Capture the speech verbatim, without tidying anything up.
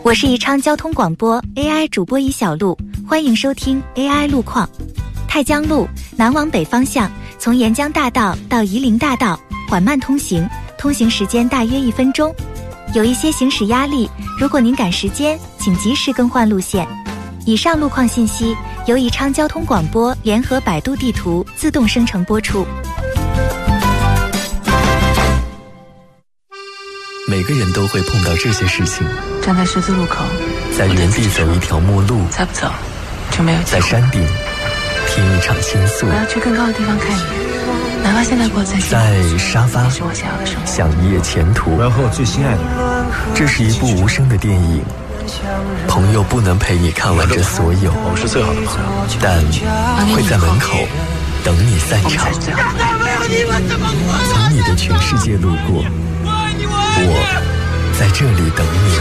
我是宜昌交通广播 A I 主播宜小璐，欢迎收听 A I 路况。太江路南往北方向，从沿江大道到夷陵大道缓慢通行，通行时间大约一分钟，有一些行驶压力，如果您赶时间，请及时更换路线。以上路况信息由宜昌交通广播联合百度地图自动生成播出。 每个人都会碰到这些事情， 站在十字路口， 在原地走一条陌路， 再不走就没有机会。 在山顶听一场倾诉， 我要去更高的地方看一眼，哪怕现在过再近， 在沙发是我想要的生活。 想一夜前途， 我要和我最心爱的人。 这是一部无声的电影，朋友不能陪你看完这所有， 我们是最好的朋友， 但会在门口等你散场。从你的全世界路过，我在这里等你。